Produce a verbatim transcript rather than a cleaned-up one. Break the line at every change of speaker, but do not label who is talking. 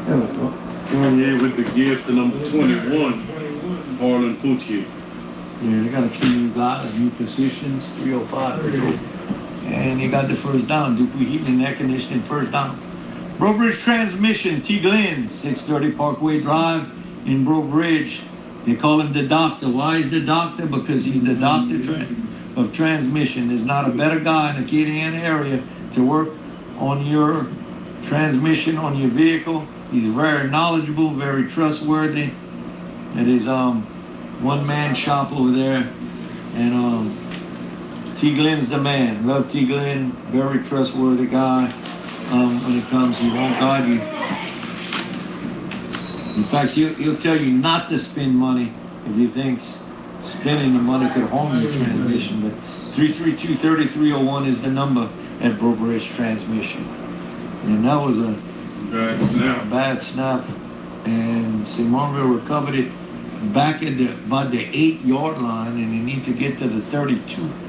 There we go.
One here with the gear to number twenty-one, Harlan Poutier.
Yeah, they got a few new guys, new positions, three oh five to go. And they got the first down. Dupuy Heating and Air Conditioning, first down. Bro Bridge Transmission, T. Glenn, six thirty Parkway Drive in Bro Bridge. They call him the doctor. Why is the doctor? Because he's the doctor tra- of transmission. There's not a better guy in the Acadiana area to work on your transmission, on your vehicle. He's very knowledgeable, very trustworthy. It is um one-man shop over there. And um T. Glenn's the man. Love T. Glenn. Very trustworthy guy. Um, when it comes, he won't guide you. In fact, he'll, he'll tell you not to spend money if he thinks spending the money could harm your transmission. But three three two, three three oh one is the number at Bro Bridge Transmission. And that was a
Bad snap.
bad snap. And Simonville recovered it back at the about the eight-yard line, and they need to get to the thirty-two.